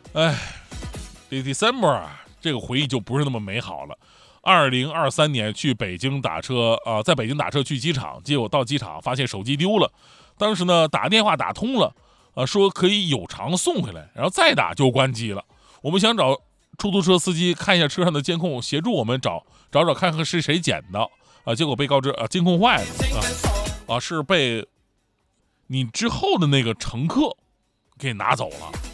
哎，December 啊，这个回忆就不是那么美好了。2023年去北京打车在北京打车去机场，结果到机场发现手机丢了。当时呢打电话打通了，说可以有偿送回来，然后再打就关机了。我们想找出租车司机看一下车上的监控，协助我们找看看是谁捡的结果被告知监控坏了是被你之后的那个乘客给拿走了。